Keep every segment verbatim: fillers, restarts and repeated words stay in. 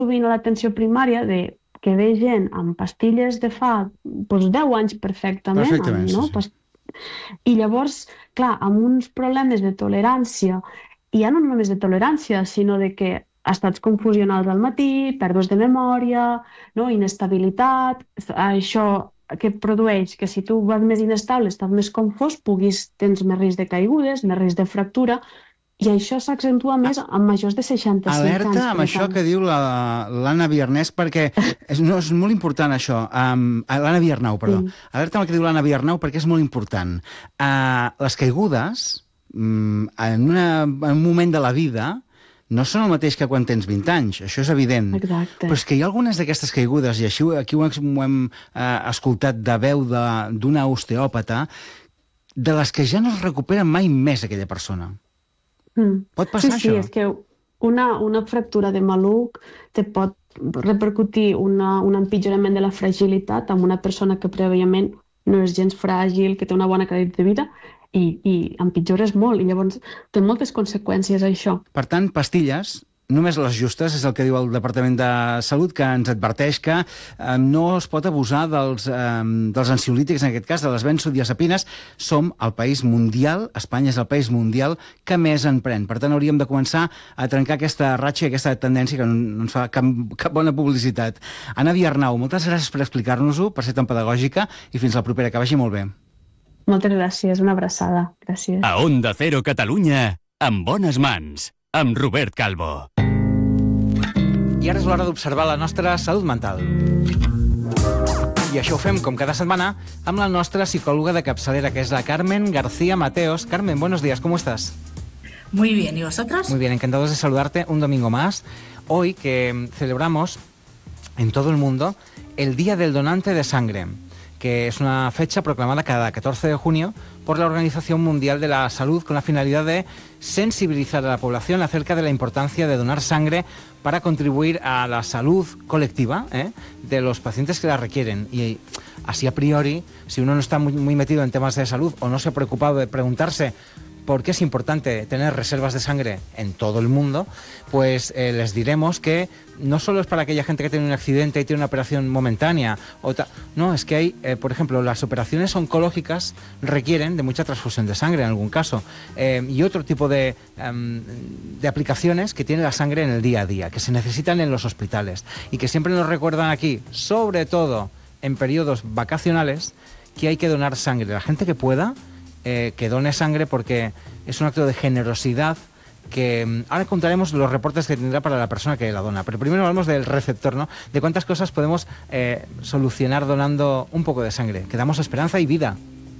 sovint a l'atenció primària de que ve gent amb pastilles de fa doncs, deu anys perfectament, Perfectament, no? sí, sí. I llavors, clar, amb uns problemes de tolerància, i ja no només de tolerància, sinó de que estats confusionals al matí, pèrdues de memòria, no? Inestabilitat, això que produeix que si tu vas més inestable, estàs més confós, puguis, tens més risc de caigudes, més risc de fractura, i això s'accentua més amb majors de seixanta-cinc anys. Alerta amb això que diu l'Anna Viernès, perquè és, no, és molt important això. Um, L'Anna Viernau, perdó. Sí. Alerta amb el que diu l'Anna Viernau, perquè és molt important. Uh, les caigudes, um, en, una, en un moment de la vida, no són el mateix que quan tens vint anys, això és evident. Exacte. Però és que hi ha algunes d'aquestes caigudes, i així aquí ho hem, ho hem uh, escoltat de veu d'una osteòpata, de les que ja no es recupera mai més aquella persona. Mm. Pot passar sí, això? Sí, és que una, una fractura de maluc te pot repercutir una, un empitjorament de la fragilitat amb una persona que prèviament no és gens fràgil, que té una bona qualitat de vida, i, i empitjores molt, i llavors té moltes conseqüències això. Per tant, pastilles, només les justes, és el que diu el Departament de Salut, que ens adverteix que eh, no es pot abusar dels, eh, dels ansiolítics, en aquest cas, de les benzodiazepines. Som el país mundial, Espanya és el país mundial que més en pren. Per tant, hauríem de començar a trencar aquesta ratxa i aquesta tendència que no ens fa cap, cap bona publicitat. Anna Viernau, moltes gràcies per explicar-nos-ho, per ser tan pedagògica, i fins la propera, que vagi molt bé. Moltes gràcies, una abraçada. Gràcies. A Onda Cero Catalunya, en bones mans, amb Robert Calvo. I ara és l'hora d'observar la nostra salut mental. I això ho fem, com cada setmana, amb la nostra psicòloga de capçalera, que és la Carmen García Mateos. Carmen, buenos días, ¿cómo estás? Muy bien, ¿y vosotros? Muy bien, encantados de saludarte un domingo más. Hoy que celebramos en todo el mundo el Día del Donante de Sangre, que es una fecha proclamada cada catorce de junio por la Organización Mundial de la Salud con la finalidad de sensibilizar a la población acerca de la importancia de donar sangre para contribuir a la salud colectiva ¿eh? de los pacientes que la requieren. Y así a priori, si uno no está muy, muy metido en temas de salud o no se ha preocupado de preguntarse por qué es importante tener reservas de sangre en todo el mundo, pues eh, les diremos que no solo es para aquella gente que tiene un accidente y tiene una operación momentánea, o no, es que hay, eh, por ejemplo, las operaciones oncológicas requieren de mucha transfusión de sangre en algún caso, eh, y otro tipo de, um, de aplicaciones que tiene la sangre en el día a día, que se necesitan en los hospitales, y que siempre nos recuerdan aquí, sobre todo en periodos vacacionales, que hay que donar sangre. La gente que pueda, Eh, que done sangre, porque es un acto de generosidad que ahora contaremos los reportes que tendrá para la persona que la dona. Pero primero hablamos del receptor, ¿no? De cuántas cosas podemos eh, solucionar donando un poco de sangre, que damos esperanza y vida.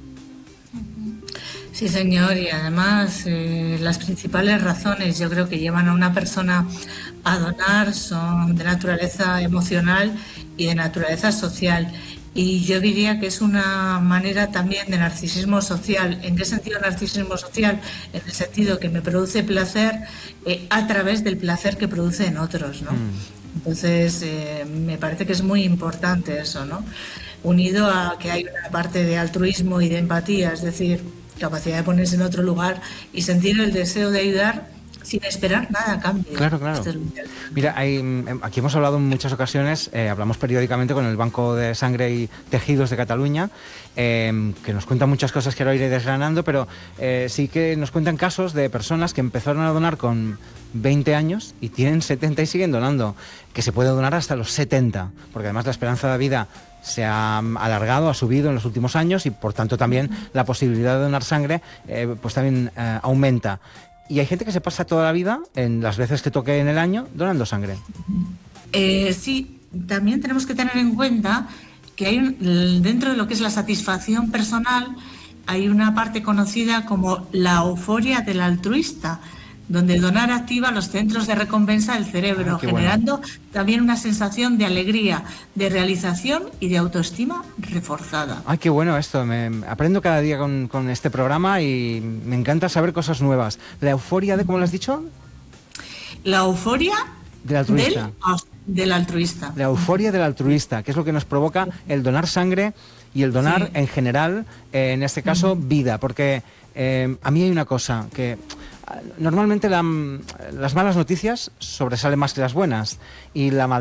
Sí, señor, y además eh, las principales razones, yo creo, que llevan a una persona a donar son de naturaleza emocional y de naturaleza social. Y yo diría que es una manera también de narcisismo social. ¿En qué sentido narcisismo social? En el sentido que me produce placer eh, a través del placer que produce en otros, ¿no? Mm. Entonces, eh, me parece que es muy importante eso, ¿no? Unido a que hay una parte de altruismo y de empatía, es decir, capacidad de ponerse en otro lugar y sentir el deseo de ayudar sin esperar nada a cambio. Claro, claro. Este es Mira, hay, aquí hemos hablado en muchas ocasiones, eh, hablamos periódicamente con el Banco de Sangre y Tejidos de Cataluña, eh, que nos cuentan muchas cosas que ahora iré desgranando, pero eh, sí que nos cuentan casos de personas que empezaron a donar con veinte años y tienen setenta y siguen donando, que se puede donar hasta los setenta, porque además la esperanza de vida se ha alargado, ha subido en los últimos años y por tanto también la posibilidad de donar sangre eh, pues también eh, aumenta. Y hay gente que se pasa toda la vida, en las veces que toque en el año, donando sangre. Eh, sí, también tenemos que tener en cuenta que hay un, dentro de lo que es la satisfacción personal, hay una parte conocida como la euforia del altruista, donde donar activa los centros de recompensa del cerebro, ah, generando bueno. también una sensación de alegría, de realización y de autoestima reforzada. Ay, qué bueno esto, me aprendo cada día con, con este programa y me encanta saber cosas nuevas. ¿La euforia de, cómo lo has dicho? La euforia del altruista. Del, del altruista. La euforia del altruista, que es lo que nos provoca el donar sangre y el donar sí. en general, eh, en este caso, vida, porque Eh, a mí hay una cosa que normalmente la, las malas noticias sobresalen más que las buenas y la